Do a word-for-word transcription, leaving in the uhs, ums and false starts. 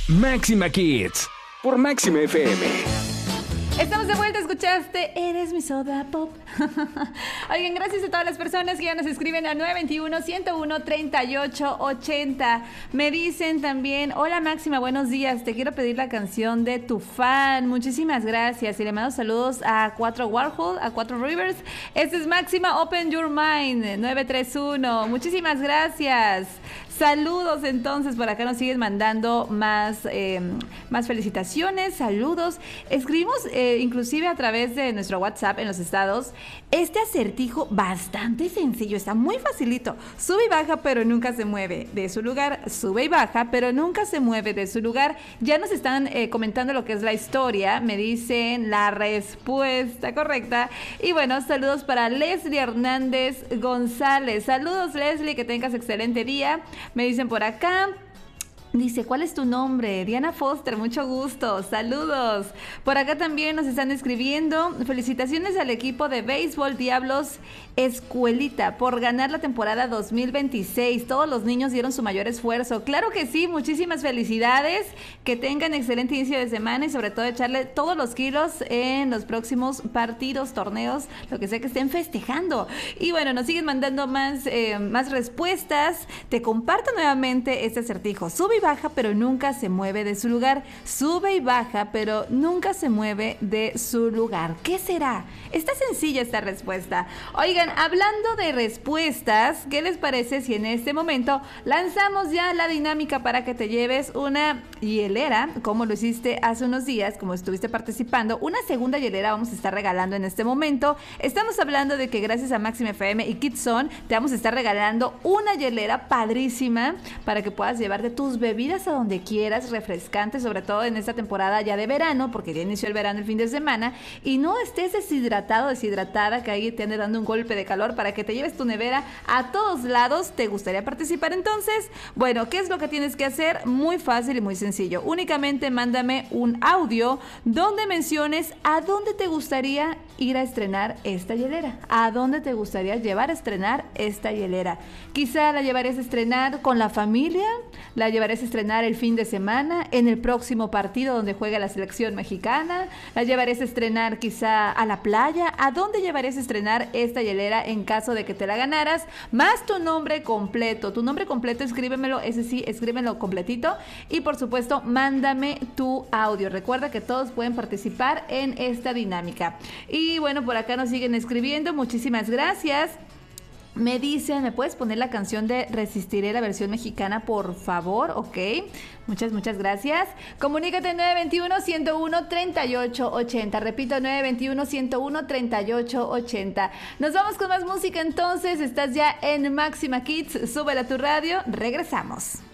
Máxima Kids por Máxima F M. Estamos de vuelta, escuchaste Eres mi soda pop. Oigan, gracias a todas las personas que ya nos escriben a nueve dos uno, uno cero uno, tres ocho ocho cero. Me dicen también, hola Máxima, buenos días, te quiero pedir la canción de tu fan. Muchísimas gracias y le mando saludos a cuatro Warhol, a cuatro Rivers. Este es Máxima Open Your Mind nueve tres uno. Muchísimas gracias. Saludos, entonces, por acá nos siguen mandando más, eh, más felicitaciones, saludos. Escribimos eh, inclusive a través de nuestro WhatsApp en los estados este acertijo bastante sencillo, está muy facilito. Sube y baja, pero nunca se mueve de su lugar. Sube y baja, pero nunca se mueve de su lugar. Ya nos están eh, comentando lo que es la historia, me dicen la respuesta correcta. Y bueno, saludos para Leslie Hernández González. Saludos, Leslie, que tengas excelente día. Me dicen por acá, dice, ¿cuál es tu nombre? Diana Foster, mucho gusto, saludos. Por acá también nos están escribiendo, felicitaciones al equipo de béisbol Diablos Escuelita por ganar la temporada dos mil veintiséis. Todos los niños dieron su mayor esfuerzo. Claro que sí, muchísimas felicidades, que tengan excelente inicio de semana y sobre todo echarle todos los kilos en los próximos partidos, torneos, lo que sea que estén festejando. Y bueno, nos siguen mandando más, eh, más respuestas. Te comparto nuevamente este acertijo. Sube y baja, pero nunca se mueve de su lugar. Sube y baja, pero nunca se mueve de su lugar. ¿Qué será? Está sencilla esta respuesta. Oigan, hablando de respuestas, ¿qué les parece si en este momento lanzamos ya la dinámica para que te lleves una hielera, como lo hiciste hace unos días, como estuviste participando? Una segunda hielera vamos a estar regalando en este momento. Estamos hablando de que gracias a Máxima F M y Kids Zone te vamos a estar regalando una hielera padrísima para que puedas llevarte tus bebidas a donde quieras, refrescantes, sobre todo en esta temporada ya de verano, porque ya inició el verano el fin de semana, y no estés deshidratado, deshidratada, que ahí te ande dando un golpe de calor, para que te lleves tu nevera a todos lados. ¿Te gustaría participar entonces? Bueno, ¿qué es lo que tienes que hacer? Muy fácil y muy sencillo. Únicamente mándame un audio donde menciones a dónde te gustaría ir a estrenar esta hielera, a dónde te gustaría llevar a estrenar esta hielera. Quizá la llevarías a estrenar con la familia, la llevarías a estrenar el fin de semana, en el próximo partido donde juega la selección mexicana, la llevarías a estrenar quizá a la playa. ¿A dónde llevarías a estrenar esta hielera en caso de que te la ganaras? Más tu nombre completo, tu nombre completo, escríbemelo, ese sí, escríbemelo completito, y por supuesto, mándame tu audio. Recuerda que todos pueden participar en esta dinámica. Y bueno, por acá nos siguen escribiendo, muchísimas gracias. Me dicen, ¿me puedes poner la canción de Resistiré, la versión mexicana, por favor? Ok, muchas, muchas gracias. Comunícate nueve dos uno, uno cero uno, tres ocho ocho cero. Repito, nueve dos uno, uno cero uno, tres ocho ocho cero. Nos vamos con más música entonces. Estás ya en Máxima Kids. Súbela a tu radio. Regresamos.